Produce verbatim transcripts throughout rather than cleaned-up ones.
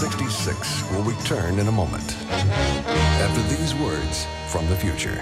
sixty-six will return in a moment. After these words from the future.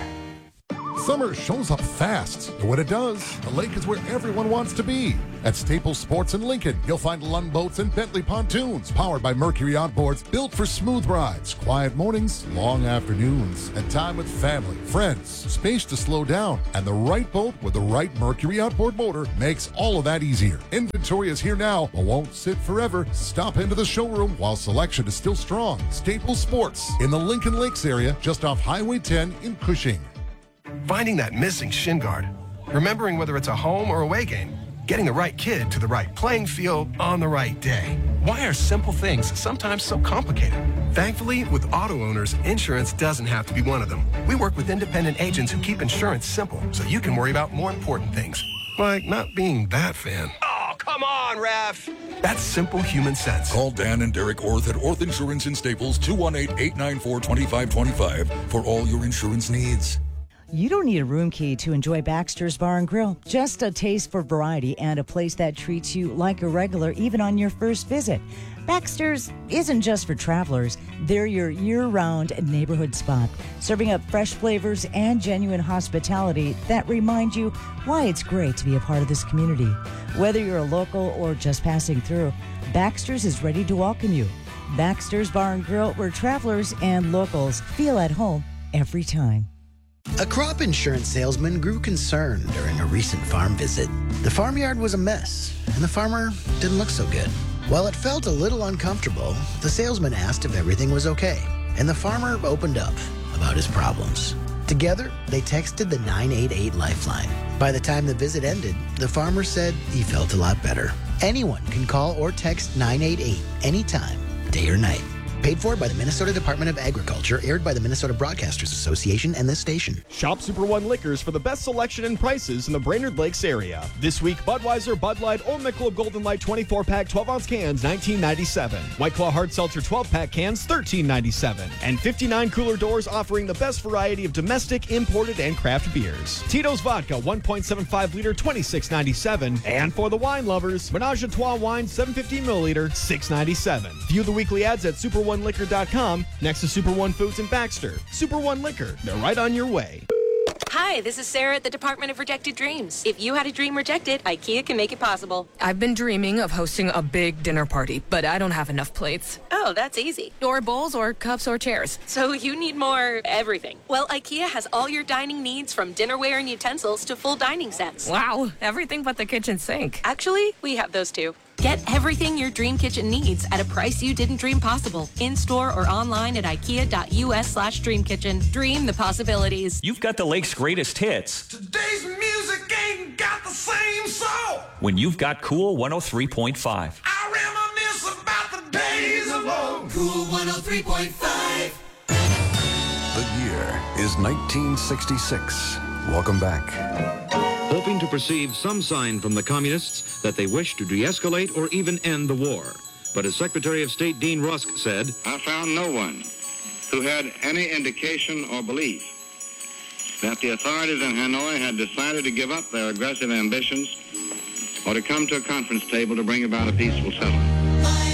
Summer shows up fast, and when it does, the lake is where everyone wants to be. At Staples Sports in Lincoln, you'll find Lund boats and Bentley pontoons powered by Mercury outboards built for smooth rides, quiet mornings, long afternoons, and time with family, friends, space to slow down, and the right boat with the right Mercury outboard motor makes all of that easier. Inventory is here now, but won't sit forever. Stop into the showroom while selection is still strong. Staples Sports in the Lincoln Lakes area, just off Highway ten in Cushing. Finding that missing shin guard, remembering whether it's a home or away game, getting the right kid to the right playing field on the right day. Why are simple things sometimes so complicated? Thankfully, with auto owners, insurance doesn't have to be one of them. We work with independent agents who keep insurance simple so you can worry about more important things, like not being that fan. Oh, come on, ref! That's simple human sense. Call Dan and Derek Orth at Orth Insurance in Staples, two one eight, eight nine four, two five two five for all your insurance needs. You don't need a room key to enjoy Baxter's Bar and Grill. Just a taste for variety and a place that treats you like a regular even on your first visit. Baxter's isn't just for travelers. They're your year-round neighborhood spot, serving up fresh flavors and genuine hospitality that remind you why it's great to be a part of this community. Whether you're a local or just passing through, Baxter's is ready to welcome you. Baxter's Bar and Grill, where travelers and locals feel at home every time. A crop insurance salesman grew concerned during a recent farm visit. The farmyard was a mess, and the farmer didn't look so good. While it felt a little uncomfortable, the salesman asked if everything was okay, and the farmer opened up about his problems. Together, they texted the nine eight eight Lifeline. By the time the visit ended, the farmer said he felt a lot better. Anyone can call or text nine eight eight anytime, day or night. Paid for by the Minnesota Department of Agriculture, aired by the Minnesota Broadcasters Association and this station. Shop Super One Liquors for the best selection and prices in the Brainerd Lakes area. This week, Budweiser, Bud Light, or Michelob Golden Light twenty-four pack twelve ounce cans, nineteen ninety-seven. White Claw Hard Seltzer twelve pack cans, thirteen ninety-seven. And fifty-nine cooler doors offering the best variety of domestic, imported, and craft beers. Tito's Vodka, one point seven five liter, twenty-six ninety-seven. And for the wine lovers, Menage a Trois Wine, seven fifty milliliter, six ninety-seven. View the weekly ads at super one liquor dot com next to Super One Foods in Baxter. Super One Liquor, they're right on your way. Hi, this is Sarah at the Department of Rejected Dreams. If you had a dream rejected, IKEA can make it possible. I've been dreaming of hosting a big dinner party, but I don't have enough plates. Oh, that's easy. Or bowls, or cups, or chairs. So you need more everything. Well, IKEA has all your dining needs, from dinnerware and utensils to full dining sets. Wow, everything but the kitchen sink. Actually, we have those too. Get everything your dream kitchen needs at a price you didn't dream possible. In-store or online at ikea.us slash dreamkitchen. Dream the possibilities. You've got the lake's greatest hits. Today's music ain't got the same soul. When you've got Cool one oh three point five. I reminisce about the days of old. Cool one oh three point five. The year is nineteen sixty-six. Welcome back. Hoping to perceive some sign from the communists that they wish to de-escalate or even end the war. But as Secretary of State Dean Rusk said, I found no one who had any indication or belief that the authorities in Hanoi had decided to give up their aggressive ambitions or to come to a conference table to bring about a peaceful settlement.